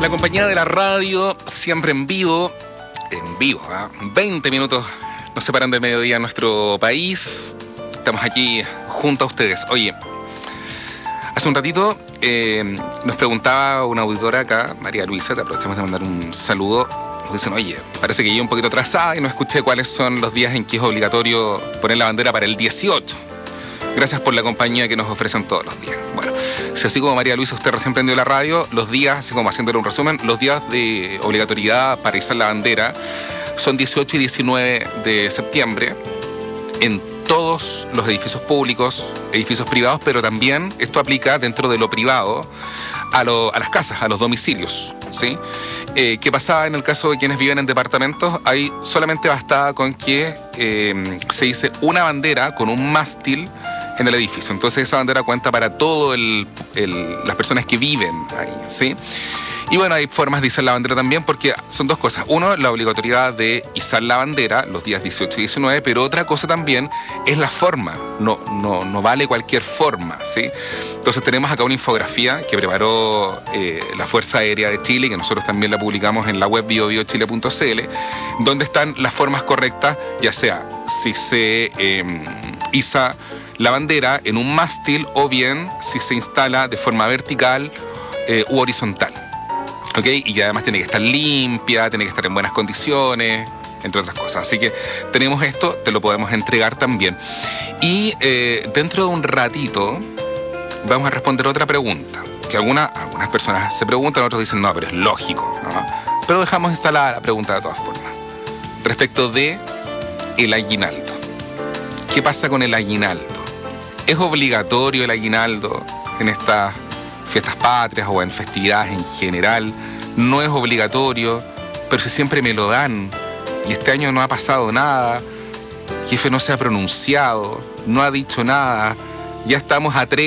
La compañía de la radio, siempre en vivo, 20 minutos nos separan del mediodía en nuestro país. Estamos aquí junto a ustedes. Oye, hace un ratito nos preguntaba una auditora acá, María Luisa, te aprovechamos de mandar un saludo. Nos dicen, oye, parece que llegué un poquito atrasada y no escuché cuáles son los días en que es obligatorio poner la bandera para el 18. Gracias por la compañía que nos ofrecen todos los días. Bueno, si así como María Luisa usted recién prendió la radio, los días, así como haciéndole un resumen, los días de obligatoriedad para izar la bandera son 18 y 19 de septiembre en todos los edificios públicos, edificios privados, pero también esto aplica dentro de lo privado a las casas, a los domicilios, ¿sí? ¿Qué pasaba en el caso de quienes viven en departamentos? Ahí solamente bastaba con que se hice una bandera con un mástil en el edificio. Entonces esa bandera cuenta para todas las personas que viven ahí, ¿sí? Y bueno, hay formas de izar la bandera también porque son dos cosas. Uno, la obligatoriedad de izar la bandera los días 18 y 19, pero otra cosa también es la forma. No vale cualquier forma, ¿sí? Entonces tenemos acá una infografía que preparó la Fuerza Aérea de Chile, que nosotros también la publicamos en la web biobiochile.cl, donde están las formas correctas, ya sea si se iza la bandera en un mástil o bien si se instala de forma vertical u horizontal. ¿Ok? Y además tiene que estar limpia, tiene que estar en buenas condiciones, entre otras cosas. Así que tenemos esto, te lo podemos entregar también. Y dentro de un ratito vamos a responder otra pregunta, que algunas personas se preguntan, otros dicen, no, pero es lógico, ¿no? Pero dejamos instalada la pregunta de todas formas. Respecto de el aguinaldo. ¿Qué pasa con el aguinaldo? ¿Es obligatorio el aguinaldo en estas fiestas patrias o en festividades en general? No es obligatorio, pero si siempre me lo dan y este año no ha pasado nada, el jefe no se ha pronunciado, no ha dicho nada, ya estamos a 3